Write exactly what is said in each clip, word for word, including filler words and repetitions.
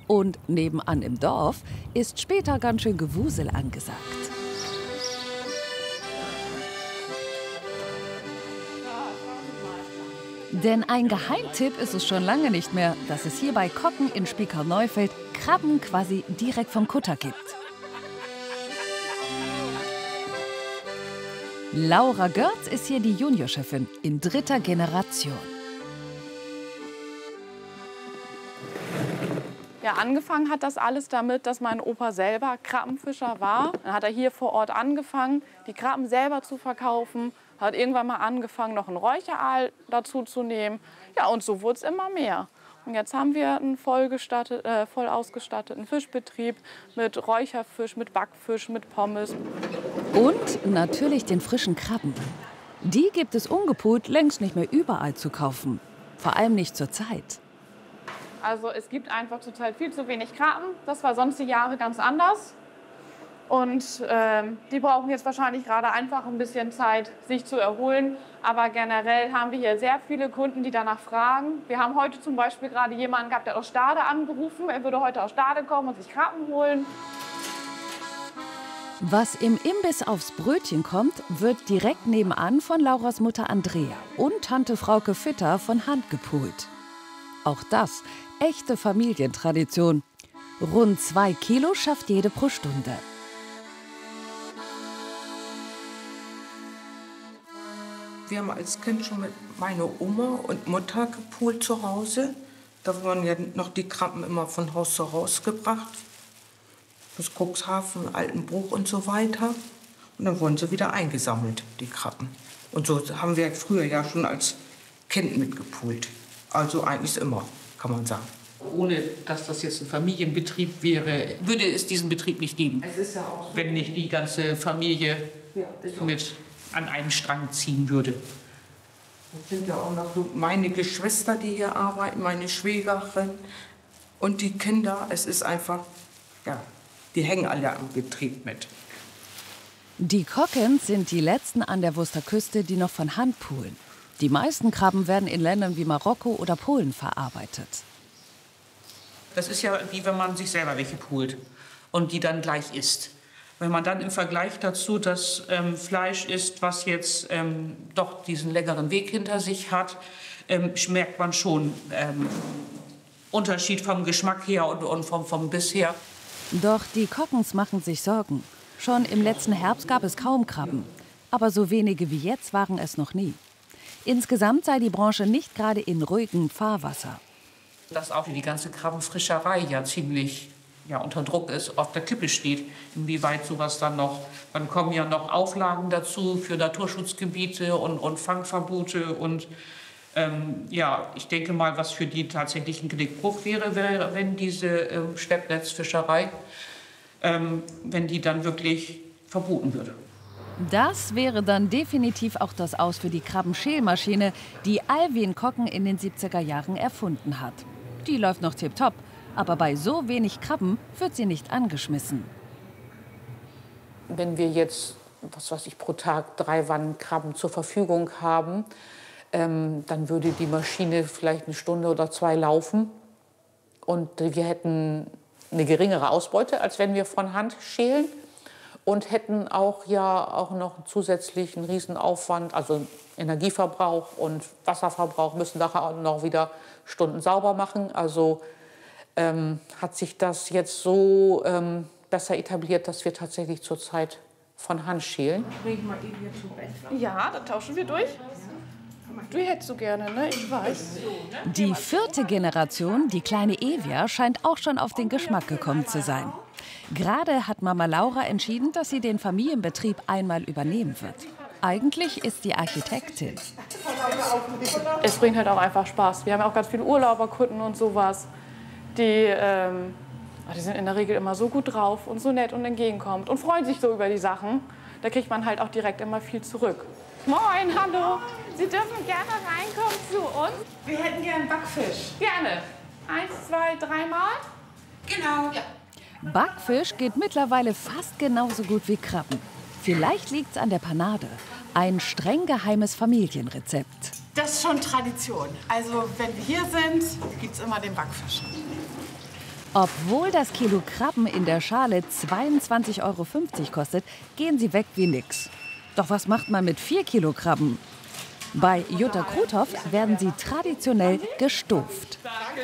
Und nebenan im Dorf ist später ganz schön Gewusel angesagt. Denn ein Geheimtipp ist es schon lange nicht mehr, dass es hier bei Kocken in Spiekeroog-Neufeld Krabben quasi direkt vom Kutter gibt. Laura Görz ist hier die Juniorchefin in dritter Generation. Ja, angefangen hat das alles damit, dass mein Opa selber Krabbenfischer war. Dann hat er hier vor Ort angefangen, die Krabben selber zu verkaufen. Hat irgendwann mal angefangen, noch einen Räucheraal dazu zu nehmen. Ja, und so wurde es immer mehr. Und jetzt haben wir einen voll, äh, voll ausgestatteten Fischbetrieb mit Räucherfisch, mit Backfisch, mit Pommes. Und natürlich den frischen Krabben. Die gibt es ungepult längst nicht mehr überall zu kaufen. Vor allem nicht zur Zeit. Also es gibt einfach zurzeit viel zu wenig Krabben. Das war sonst die Jahre ganz anders. Und ähm, die brauchen jetzt wahrscheinlich gerade einfach ein bisschen Zeit, sich zu erholen. Aber generell haben wir hier sehr viele Kunden, die danach fragen. Wir haben heute zum Beispiel gerade jemanden gehabt, der aus Stade angerufen. Er würde heute aus Stade kommen und sich Krabben holen. Was im Imbiss aufs Brötchen kommt, wird direkt nebenan von Lauras Mutter Andrea und Tante Frauke Fitter von Hand gepult. Auch das echte Familientradition. Rund zwei Kilo schafft jede pro Stunde. Wir haben als Kind schon mit meiner Oma und Mutter gepult zu Hause. Da wurden ja noch die Krabben immer von Haus zu Haus gebracht. Bis Cuxhaven, Altenbruch und so weiter. Und dann wurden sie wieder eingesammelt, die Krabben. Und so haben wir früher ja schon als Kind mitgepult. Also eigentlich immer, kann man sagen. Ohne dass das jetzt ein Familienbetrieb wäre, würde es diesen Betrieb nicht geben. Es ist ja auch so, wenn nicht die ganze Familie ja, mit an einen Strang ziehen würde. Das sind ja auch noch so meine Geschwister, die hier arbeiten, meine Schwägerin und die Kinder. Es ist einfach, ja, die hängen alle am Betrieb mit. Die Kockens sind die letzten an der Wusterküste, die noch von Hand poolen. Die meisten Krabben werden in Ländern wie Marokko oder Polen verarbeitet. Das ist ja wie wenn man sich selber welche poolt und die dann gleich isst. Wenn man dann im Vergleich dazu das ähm, Fleisch isst, was jetzt ähm, doch diesen längeren Weg hinter sich hat, ähm, merkt man schon ähm, Unterschied vom Geschmack her und, und vom, vom Biss her. Doch die Kockens machen sich Sorgen. Schon im letzten Herbst gab es kaum Krabben. Aber so wenige wie jetzt waren es noch nie. Insgesamt sei die Branche nicht gerade in ruhigem Fahrwasser. Dass auch die ganze Krabbenfrischerei ja ziemlich ja, unter Druck ist, auf der Kippe steht, inwieweit sowas dann noch, dann kommen ja noch Auflagen dazu für Naturschutzgebiete und, und Fangverbote und ähm, ja, ich denke mal, was für die tatsächlich ein Genickbruch wäre, wäre, wenn diese ähm, Schleppnetzfischerei, ähm, wenn die dann wirklich verboten würde. Das wäre dann definitiv auch das Aus für die Krabbenschälmaschine, die Alwin Kocken in den siebziger Jahren erfunden hat. Die läuft noch tipptopp. Aber bei so wenig Krabben wird sie nicht angeschmissen. Wenn wir jetzt, was weiß ich, pro Tag drei Wannen Krabben zur Verfügung haben, ähm, dann würde die Maschine vielleicht eine Stunde oder zwei laufen. Und wir hätten eine geringere Ausbeute, als wenn wir von Hand schälen. Und hätten auch ja auch noch zusätzlich einen Riesenaufwand, also Energieverbrauch und Wasserverbrauch, müssen nachher auch noch wieder Stunden sauber machen. Also Ähm, hat sich das jetzt so ähm, besser etabliert, dass wir tatsächlich zurzeit von Hand schälen. Ja, da tauschen wir durch. Du hättest so gerne, ne? Ich weiß. Die vierte Generation, die kleine Evia, scheint auch schon auf den Geschmack gekommen zu sein. Gerade hat Mama Laura entschieden, dass sie den Familienbetrieb einmal übernehmen wird. Eigentlich ist sie Architektin. Es bringt halt auch einfach Spaß. Wir haben ja auch ganz viele Urlauberkunden und sowas. Die, ähm, die sind in der Regel immer so gut drauf und so nett und entgegenkommt und freuen sich so über die Sachen. Da kriegt man halt auch direkt immer viel zurück. Moin, hallo. Sie dürfen gerne reinkommen zu uns. Wir hätten gerne Backfisch. Gerne. Eins, zwei, dreimal. Genau. Ja. Backfisch geht mittlerweile fast genauso gut wie Krabben. Vielleicht liegt's an der Panade. Ein streng geheimes Familienrezept. Das ist schon Tradition. Also wenn wir hier sind, gibt's immer den Backfisch. Obwohl das Kilo Krabben in der Schale zweiundzwanzig Euro fünfzig kostet, gehen sie weg wie nix. Doch was macht man mit vier Kilo Krabben? Bei Jutta Kruthoff werden sie traditionell gestuft.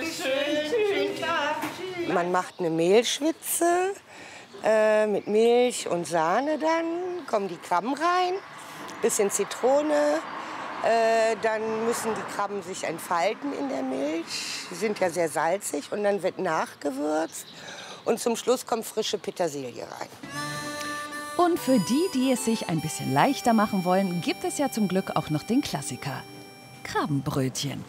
Man macht eine Mehlschwitze äh, mit Milch und Sahne, dann kommen die Krabben rein, bisschen Zitrone, äh, dann müssen die Krabben sich entfalten in der Milch. Die sind ja sehr salzig und dann wird nachgewürzt und zum Schluss kommt frische Petersilie rein. Und für die, die es sich ein bisschen leichter machen wollen, gibt es ja zum Glück auch noch den Klassiker: Krabbenbrötchen.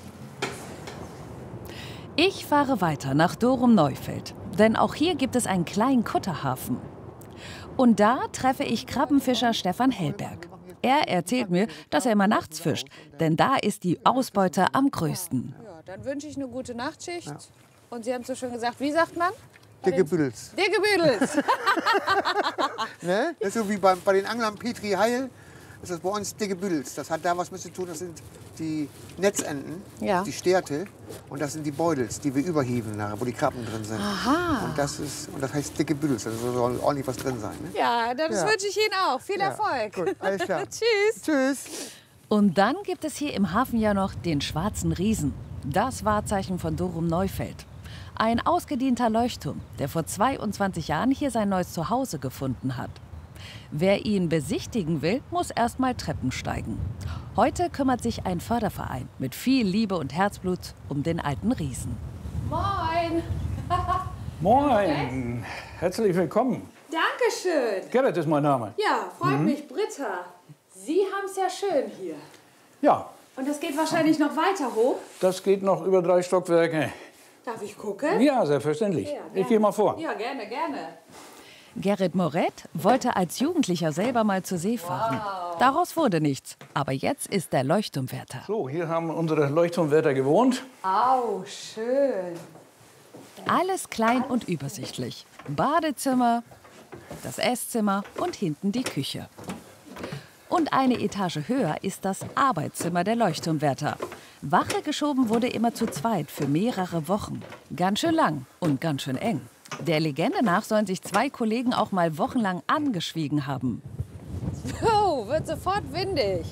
Ich fahre weiter nach Dorum-Neufeld, denn auch hier gibt es einen kleinen Kutterhafen. Und da treffe ich Krabbenfischer Stefan Hellberg. Er erzählt mir, dass er immer nachts fischt, denn da ist die Ausbeute am größten. Ja, dann wünsche ich eine gute Nachtschicht. Ja. Und Sie haben so schön gesagt, wie sagt man? Dicke Büdels. Dicke Büdels. Ne? Das ist so wie bei, bei den Anglern Petri Heil, ist das bei uns dicke Büdels. Das hat da was mit zu tun, das sind die Netzenden, ja. die Sterte. Und das sind die Beutels, die wir überhieven, nachher, wo die Krabben drin sind. Aha. Und das, ist, und das heißt dicke Büdels, also soll ordentlich was drin sein. Ne? Ja, das ja. wünsche ich Ihnen auch. Viel ja. Erfolg. Gut, alles klar. Tschüss. Tschüss. Und dann gibt es hier im Hafen ja noch den Schwarzen Riesen. Das Wahrzeichen von Dorum-Neufeld. Ein ausgedienter Leuchtturm, der vor zweiundzwanzig Jahren hier sein neues Zuhause gefunden hat. Wer ihn besichtigen will, muss erst mal Treppen steigen. Heute kümmert sich ein Förderverein mit viel Liebe und Herzblut um den alten Riesen. Moin. Moin. Herzlich willkommen. Dankeschön. Gerrit ist mein Name. Ja, freut mhm. mich, Britta. Sie haben es ja schön hier. Ja. Und das geht wahrscheinlich noch weiter hoch? Das geht noch über drei Stockwerke. Darf ich gucken? Ja, selbstverständlich. Ja, ich gehe mal vor. Ja, gerne, gerne. Gerrit Moret wollte als Jugendlicher selber mal zur See fahren. Wow. Daraus wurde nichts. Aber jetzt ist er Leuchtturmwärter. So, hier haben unsere Leuchtturmwärter gewohnt. Au, schön. Alles klein und übersichtlich. Badezimmer, das Esszimmer und hinten die Küche. Und eine Etage höher ist das Arbeitszimmer der Leuchtturmwärter. Wache geschoben wurde immer zu zweit für mehrere Wochen. Ganz schön lang und ganz schön eng. Der Legende nach sollen sich zwei Kollegen auch mal wochenlang angeschwiegen haben. Oh, wird sofort windig.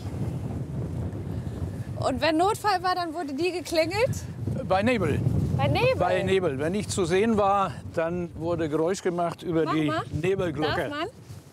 Und wenn Notfall war, dann wurde die geklingelt? Bei Nebel. Bei Nebel? Bei Nebel. Wenn nichts zu sehen war, dann wurde Geräusch gemacht über Mach die mal. Nebelglocke. Darf man?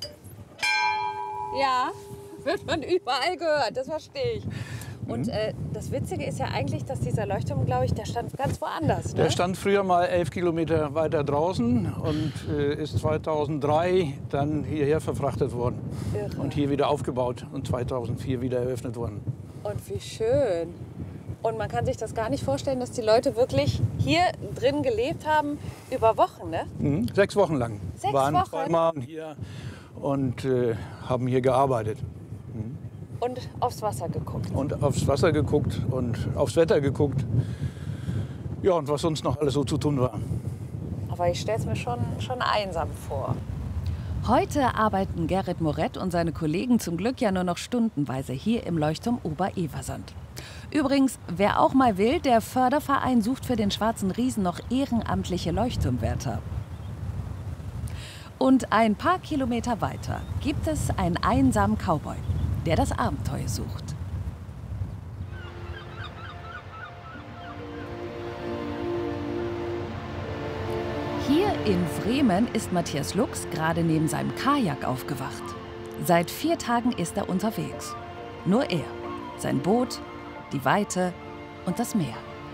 Ja, wird man überall gehört, das verstehe ich. Und äh, das Witzige ist ja eigentlich, dass dieser Leuchtturm, glaube ich, der stand ganz woanders. Ne? Der stand früher mal elf Kilometer weiter draußen und äh, ist zweitausenddrei dann hierher verfrachtet worden. Irre. Und hier wieder aufgebaut und zweitausendvier wieder eröffnet worden. Und wie schön. Und man kann sich das gar nicht vorstellen, dass die Leute wirklich hier drin gelebt haben über Wochen, ne? Mhm. Sechs Wochen lang. Sechs waren Wochen? zweimal hier und äh, haben hier gearbeitet. Mhm. Und aufs Wasser geguckt. Und aufs Wasser geguckt und aufs Wetter geguckt. Ja, und was sonst noch alles so zu tun war. Aber ich stelle es mir schon, schon einsam vor. Heute arbeiten Gerrit Moret und seine Kollegen zum Glück ja nur noch stundenweise hier im Leuchtturm Ober-Eversand. Übrigens, wer auch mal will, der Förderverein sucht für den Schwarzen Riesen noch ehrenamtliche Leuchtturmwärter. Und ein paar Kilometer weiter gibt es einen einsamen Cowboy, der das Abenteuer sucht. Hier in Vremen ist Matthias Lux gerade neben seinem Kajak aufgewacht. Seit vier Tagen ist er unterwegs. Nur er, sein Boot, die Weite und das Meer.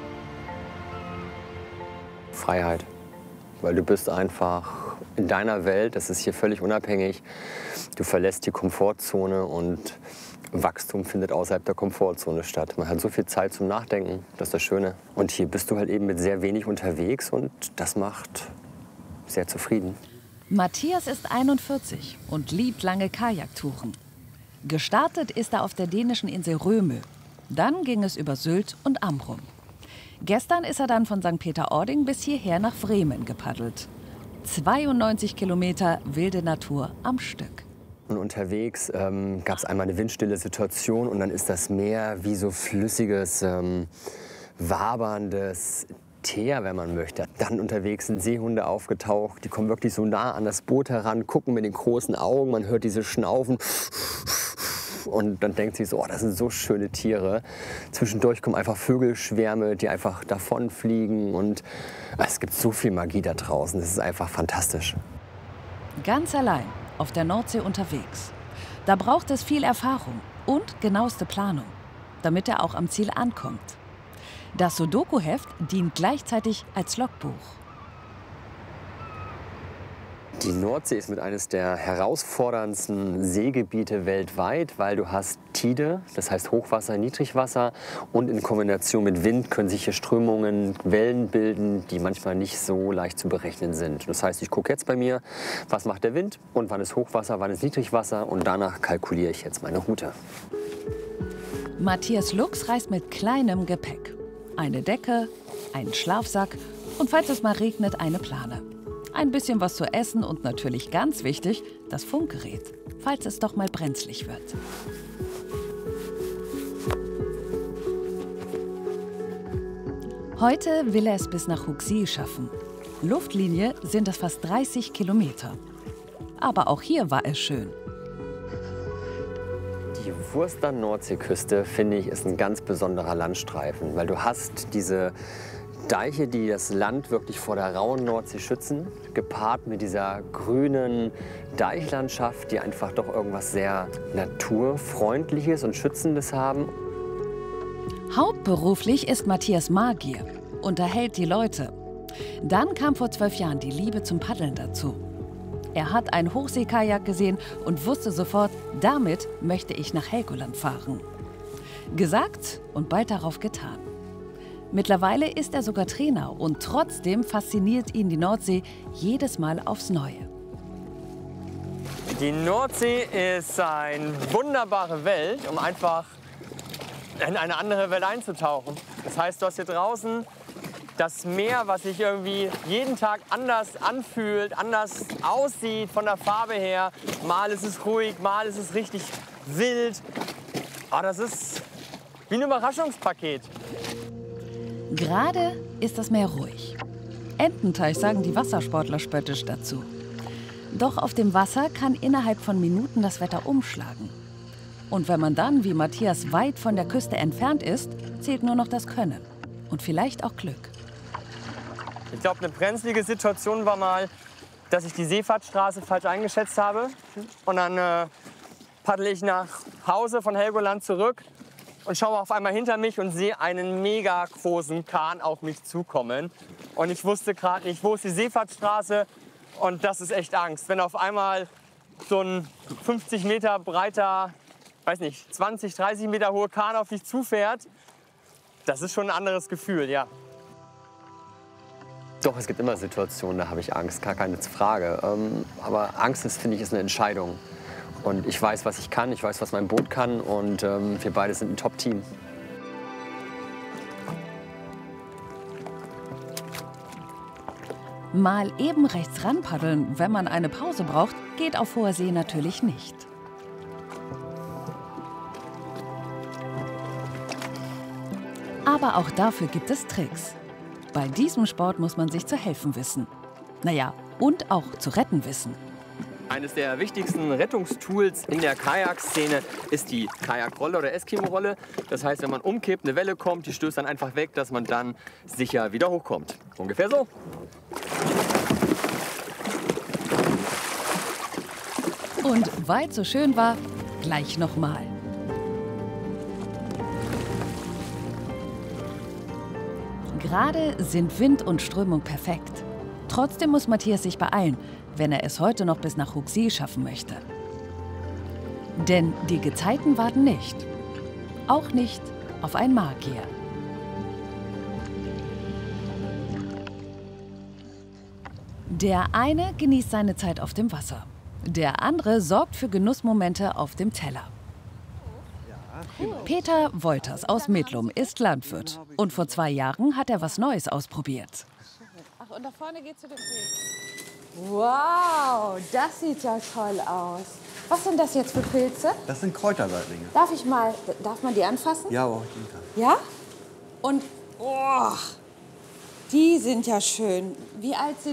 Freiheit, weil du bist einfach in deiner Welt, das ist hier völlig unabhängig. Du verlässt die Komfortzone und Wachstum findet außerhalb der Komfortzone statt. Man hat so viel Zeit zum Nachdenken, das ist das Schöne. Und hier bist du halt eben mit sehr wenig unterwegs und das macht sehr zufrieden. Matthias ist einundvierzig und liebt lange Kajaktouren. Gestartet ist er auf der dänischen Insel Römö. Dann ging es über Sylt und Amrum. Gestern ist er dann von Sankt Peter-Ording bis hierher nach Vremen gepaddelt. zweiundneunzig Kilometer wilde Natur am Stück. Und unterwegs ähm, gab es einmal eine windstille Situation und dann ist das Meer wie so flüssiges, ähm, waberndes Teer, wenn man möchte. Dann unterwegs sind Seehunde aufgetaucht, die kommen wirklich so nah an das Boot heran, gucken mit den großen Augen, man hört diese Schnaufen. Und dann denkt sich so, oh, das sind so schöne Tiere. Zwischendurch kommen einfach Vögelschwärme, die einfach davonfliegen. Und es gibt so viel Magie da draußen. Das ist einfach fantastisch. Ganz allein auf der Nordsee unterwegs. Da braucht es viel Erfahrung und genaueste Planung, damit er auch am Ziel ankommt. Das Sudoku-Heft dient gleichzeitig als Logbuch. Die Nordsee ist mit eines der herausforderndsten Seegebiete weltweit, weil du hast Tide, das heißt Hochwasser, Niedrigwasser, und in Kombination mit Wind können sich hier Strömungen, Wellen bilden, die manchmal nicht so leicht zu berechnen sind. Das heißt, ich gucke jetzt bei mir, was macht der Wind und wann ist Hochwasser, wann ist Niedrigwasser, und danach kalkuliere ich jetzt meine Route. Matthias Lux reist mit kleinem Gepäck. Eine Decke, einen Schlafsack und falls es mal regnet, eine Plane. Ein bisschen was zu essen und natürlich ganz wichtig, das Funkgerät, falls es doch mal brenzlig wird. Heute will er es bis nach Huxi schaffen. Luftlinie sind es fast dreißig Kilometer. Aber auch hier war es schön. Die Wurster Nordseeküste, finde ich, ist ein ganz besonderer Landstreifen, weil du hast diese Deiche, die das Land wirklich vor der rauen Nordsee schützen, gepaart mit dieser grünen Deichlandschaft, die einfach doch irgendwas sehr Naturfreundliches und Schützendes haben. Hauptberuflich ist Matthias Magier, unterhält die Leute. Dann kam vor zwölf Jahren die Liebe zum Paddeln dazu. Er hat ein Hochseekajak gesehen und wusste sofort, damit möchte ich nach Helgoland fahren. Gesagt und bald darauf getan. Mittlerweile ist er sogar Trainer und trotzdem fasziniert ihn die Nordsee jedes Mal aufs Neue. Die Nordsee ist eine wunderbare Welt, um einfach in eine andere Welt einzutauchen. Das heißt, du hast hier draußen das Meer, was sich irgendwie jeden Tag anders anfühlt, anders aussieht von der Farbe her. Mal ist es ruhig, mal ist es richtig wild. Aber das ist wie ein Überraschungspaket. Gerade ist das Meer ruhig. Ententeich sagen die Wassersportler spöttisch dazu. Doch auf dem Wasser kann innerhalb von Minuten das Wetter umschlagen. Und wenn man dann, wie Matthias, weit von der Küste entfernt ist, zählt nur noch das Können. Und vielleicht auch Glück. Ich glaube, eine brenzlige Situation war mal, dass ich die Seefahrtsstraße falsch eingeschätzt habe. Und dann äh, paddle ich nach Hause von Helgoland zurück und schaue auf einmal hinter mich und sehe einen mega großen Kahn auf mich zukommen. Und ich wusste gerade nicht, wo ist die Seefahrtsstraße. Und das ist echt Angst. Wenn auf einmal so ein fünfzig Meter breiter, weiß nicht, zwanzig, dreißig Meter hoher Kahn auf dich zufährt, das ist schon ein anderes Gefühl, ja. Doch, es gibt immer Situationen, da habe ich Angst, gar keine Frage. Ähm, aber Angst ist, finde ich, ist eine Entscheidung. Und ich weiß, was ich kann, ich weiß, was mein Boot kann, und ähm, wir beide sind ein Top-Team. Mal eben rechts ranpaddeln, wenn man eine Pause braucht, geht auf hoher See natürlich nicht. Aber auch dafür gibt es Tricks. Bei diesem Sport muss man sich zu helfen wissen. Naja, und auch zu retten wissen. Eines der wichtigsten Rettungstools in der Kajakszene ist die Kajakrolle oder Eskimo-Rolle. Das heißt, wenn man umkippt, eine Welle kommt, die stößt dann einfach weg, dass man dann sicher wieder hochkommt. Ungefähr so. Und weil es so schön war, gleich nochmal. Gerade sind Wind und Strömung perfekt. Trotzdem muss Matthias sich beeilen, wenn er es heute noch bis nach Huxi schaffen möchte. Denn die Gezeiten warten nicht. Auch nicht auf ein Magier. Der eine genießt seine Zeit auf dem Wasser. Der andere sorgt für Genussmomente auf dem Teller. Peter Wolters aus Medlum ist Landwirt. Und vor zwei Jahren hat er was Neues ausprobiert. Ach, und da vorne geht's zu dem Pilz. Wow, das sieht ja toll aus. Was sind das jetzt für Pilze? Das sind Kräuterseitlinge. Darf ich mal, darf man die anfassen? Ja, auf jeden Fall. Ja? Und, oh, Die sind ja schön. Wie alt sind